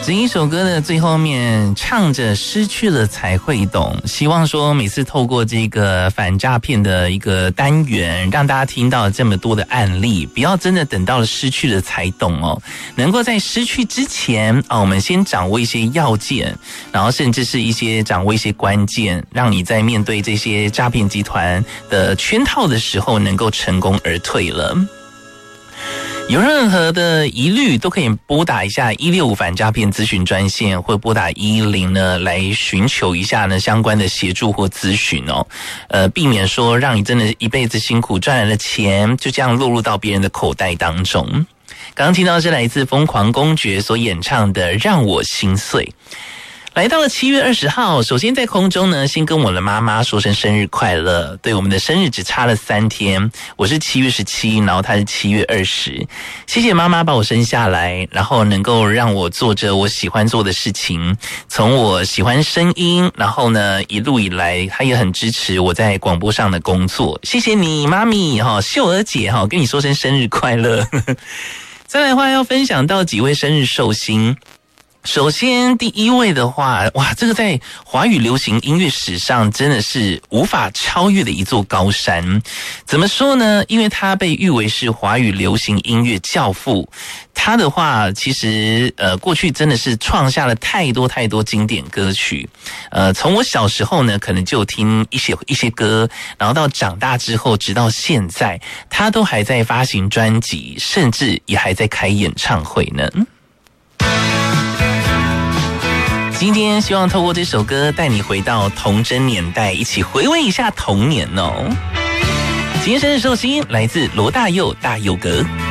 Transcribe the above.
这一首歌的最后面唱着失去了才会懂，希望说每次透过这个反诈骗的一个单元，让大家听到这么多的案例，不要真的等到了失去了才懂哦，能够在失去之前我们先掌握一些要件，然后甚至是掌握一些关键，让你在面对这些诈骗集团的圈套的时候能够成功而退了。有任何的疑虑都可以拨打一下165反诈骗咨询专线，或拨打110呢来寻求一下呢相关的协助或咨询哦。避免说让你真的一辈子辛苦赚来的钱就这样落入到别人的口袋当中。刚刚听到是来自疯狂公爵所演唱的《让我心碎》。来到了7月20号，首先在空中呢，先跟我的妈妈说声生日快乐。对，我们的生日只差了3天，我是7月17，然后她是7月20。谢谢妈妈把我生下来，然后能够让我做着我喜欢做的事情。从我喜欢声音，然后呢一路以来，她也很支持我在广播上的工作。谢谢你，妈咪秀儿姐跟你说声生日快乐。再来的话，要分享到几位生日寿星。首先第一位的话，哇，这个在华语流行音乐史上真的是无法超越的一座高山。怎么说呢？因为他被誉为是华语流行音乐教父。他的话其实过去真的是创下了太多经典歌曲。从我小时候呢可能就听一些歌，然后到长大之后直到现在，他都还在发行专辑，甚至也还在开演唱会呢。今天希望透过这首歌带你回到童真年代，一起回味一下童年哦。今天生日寿星来自罗大佑大佑哥。